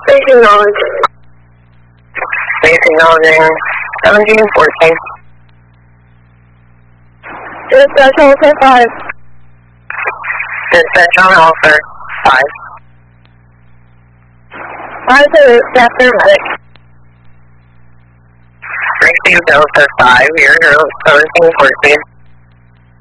Basic knowledge. Basic knowledge. 1714. Dispatch Officer 5. Dispatch on Officer 5. 5 to staff paramedic. Receive Delta 5, you're 1714.